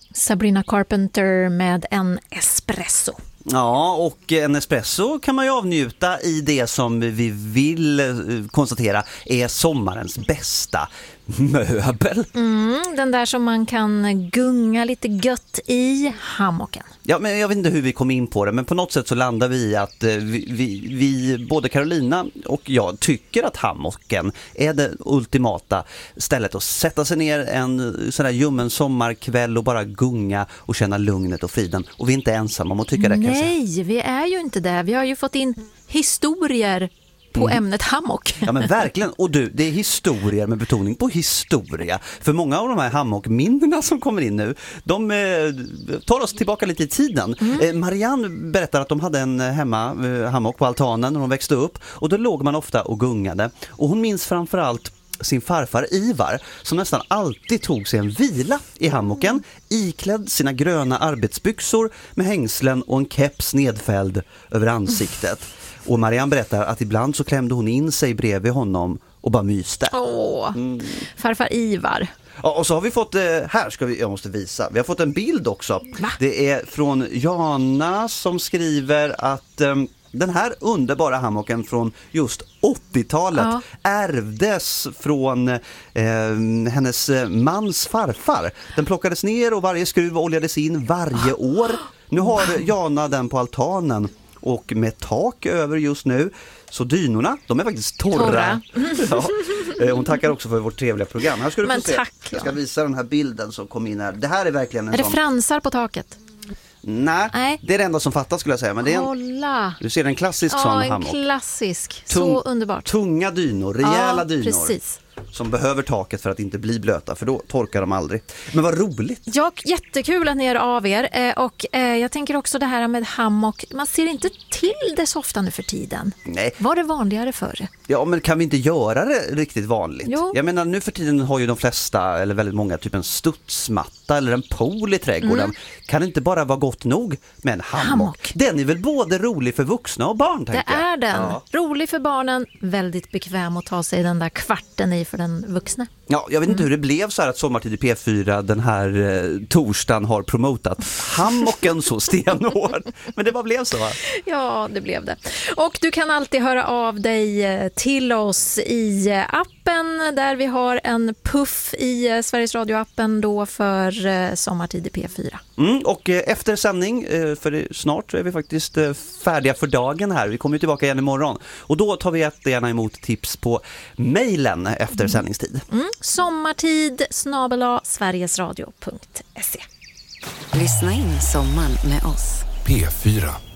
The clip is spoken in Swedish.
Sabrina Carpenter med en espresso. Ja, och en espresso kan man ju avnjuta i det som vi vill konstatera är sommarens bästa möbel. Den där som man kan gunga lite gött i, hammocken. Ja, men jag vet inte hur vi kom in på det, men på något sätt så landar vi i att vi både Carolina och jag tycker att hammocken är det ultimata stället att sätta sig ner en sån där ljummen sommarkväll och bara gunga och känna lugnet och friden. Och vi är inte ensamma om att tycka det. Nej, vi är ju inte det. Vi har ju fått in historier på ämnet hammock. Ja, men verkligen. Och du, det är historier med betoning på historia. För många av de här hammockminnena som kommer in nu, de tar oss tillbaka lite i tiden. Marianne berättar att de hade en hammock på altanen när de växte upp. Och då låg man ofta och gungade. Och hon minns framförallt sin farfar Ivar som nästan alltid tog sig en vila i hammocken, iklädd sina gröna arbetsbyxor med hängslen och en keps nedfälld över ansiktet. Och Marianne berättar att ibland så klämde hon in sig bredvid honom och bara myste. Farfar Ivar. Ja, och så har vi fått, jag måste visa. Vi har fått en bild också. Va? Det är från Jana som skriver att den här underbara hammocken från just 80-talet ärvdes från hennes mans farfar. Den plockades ner och varje skruv oljades in varje år. Nu har Jana den på altanen och med tak över just nu. Så dynorna, de är faktiskt torra. Ja. Hon tackar också för vårt trevliga program. Här ska du få se. Jag ska visa den här bilden som kom in här. Det här är verkligen en Är det fransar på taket? Nej, det är det enda som fattas skulle jag säga. Men det är du ser en klassisk sån hammock. En klassisk, så underbart. Tunga dynor, rejäla dynor. Precis. Som behöver taket för att inte bli blöta, för då torkar de aldrig. Men vad roligt. Ja, jättekul att ni är av er. Och jag tänker också det här med hammock. Man ser inte till det så ofta nu för tiden. Nej. Var det vanligare förr? Ja, men kan vi inte göra det riktigt vanligt? Jo. Jag menar, nu för tiden har ju de flesta, eller väldigt många, typ en studsmatta eller en pool i trädgården. Kan det inte bara vara gott nog med en hammock? Den är väl både rolig för vuxna och barn, tänker jag. Det är den. Ja. Rolig för barnen, väldigt bekväm att ta sig den där kvarten i för den vuxna. Ja, jag vet inte hur det blev så här att Sommartid i P4 den här torsdagen har promotat hammocken så stenhårt. Men det bara blev så, va? Ja, det blev det. Och du kan alltid höra av dig till oss i appen där vi har en puff i Sveriges Radio-appen då för Sommartid i P4. Och efter sändning, för snart är vi faktiskt färdiga för dagen här. Vi kommer tillbaka igen imorgon. Och då tar vi jättegärna emot tips på mejlen efter sändningstid. Sommartid@sverigesradio.se. Lyssna in sommaren med oss. P4.